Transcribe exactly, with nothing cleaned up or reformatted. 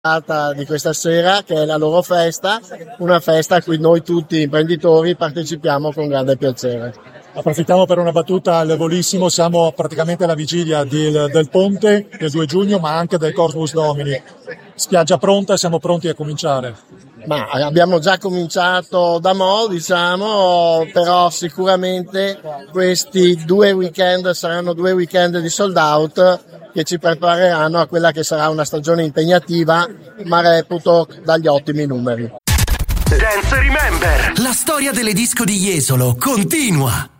di questa sera, che è la loro festa, una festa a cui noi tutti imprenditori partecipiamo con grande piacere. Approfittiamo per una battuta al volissimo, siamo praticamente alla vigilia del, del ponte del due giugno, ma anche del Corpus Domini. Spiaggia pronta, siamo pronti a cominciare. Ma abbiamo già cominciato da mo', diciamo, però sicuramente questi due weekend saranno due weekend di sold out che ci prepareranno a quella che sarà una stagione impegnativa, ma reputo dagli ottimi numeri. Dance Remember. La storia delle disco di Jesolo continua.